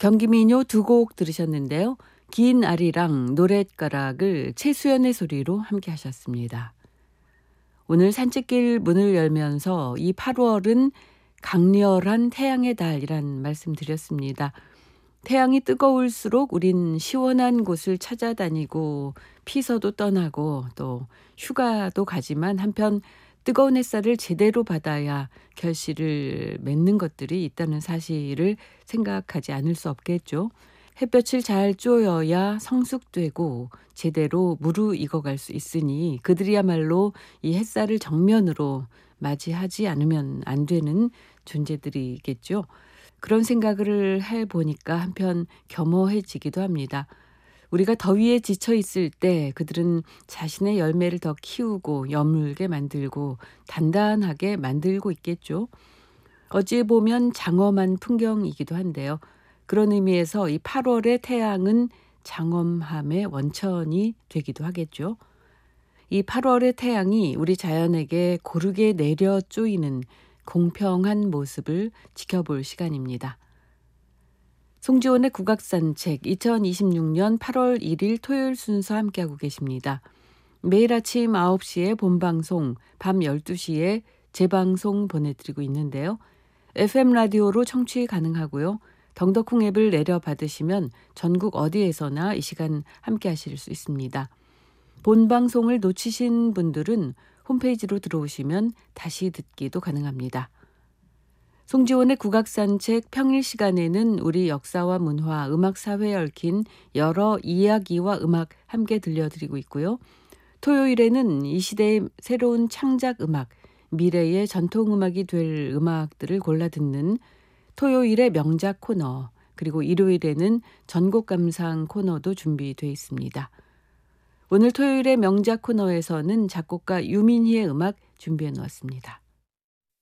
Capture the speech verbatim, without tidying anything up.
경기민요 두 곡 들으셨는데요. 긴 아리랑 노랫가락을 최수연의 소리로 함께 하셨습니다. 오늘 산책길 문을 열면서 이 팔월은 강렬한 태양의 달이란 말씀 드렸습니다. 태양이 뜨거울수록 우린 시원한 곳을 찾아다니고 피서도 떠나고 또 휴가도 가지만 한편 뜨거운 햇살을 제대로 받아야 결실을 맺는 것들이 있다는 사실을 생각하지 않을 수 없겠죠. 햇볕을 잘 쬐어야 성숙되고 제대로 무르익어갈 수 있으니 그들이야말로 이 햇살을 정면으로 맞이하지 않으면 안 되는 존재들이겠죠. 그런 생각을 해보니까 한편 겸허해지기도 합니다. 우리가 더위에 지쳐 있을 때 그들은 자신의 열매를 더 키우고 여물게 만들고 단단하게 만들고 있겠죠. 어찌 보면 장엄한 풍경이기도 한데요. 그런 의미에서 이 팔월의 태양은 장엄함의 원천이 되기도 하겠죠. 이 팔월의 태양이 우리 자연에게 고르게 내려 쪼이는 공평한 모습을 지켜볼 시간입니다. 송지원의 국악산책 이천이십육 년 팔월 일일 토요일 순서 함께하고 계십니다. 매일 아침 아홉 시에 본방송, 밤 열두 시에 재방송 보내드리고 있는데요. 에프엠 라디오로 청취 가능하고요. 덩더콩 앱을 내려받으시면 전국 어디에서나 이 시간 함께하실 수 있습니다. 본방송을 놓치신 분들은 홈페이지로 들어오시면 다시 듣기도 가능합니다. 송지원의 국악산책 평일 시간에는 우리 역사와 문화, 음악, 사회에 얽힌 여러 이야기와 음악 함께 들려드리고 있고요. 토요일에는 이 시대의 새로운 창작 음악, 미래의 전통음악이 될 음악들을 골라 듣는 토요일의 명작 코너, 그리고 일요일에는 전곡 감상 코너도 준비되어 있습니다. 오늘 토요일의 명작 코너에서는 작곡가 유민희의 음악 준비해 놓았습니다.